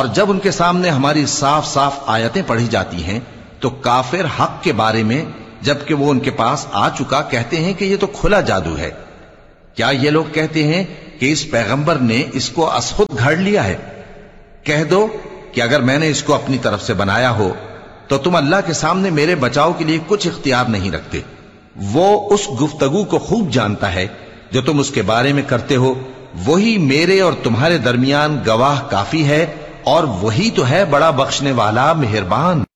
और जब उनके सामने हमारी साफ साफ आयतें पढ़ी जाती हैं तो काफिर हक के बारे में, जबकि वो उनके पास आ चुका, कहते हैं कि ये तो खुला जादू है। क्या ये लोग कहते हैं कि इस पैगंबर ने इसको असखुद घड़ लिया है? कह दो कि अगर मैंने इसको अपनी तरफ से बनाया हो तो तुम अल्लाह के सामने मेरे बचाव के लिए कुछ इख्तियार नहीं रखते। वो उस गुफ्तगू को खूब जानता है जो तुम उसके बारे में करते हो। वही मेरे और तुम्हारे दरमियान गवाह काफी है, और वही तो है बड़ा बख्शने वाला, मेहरबान।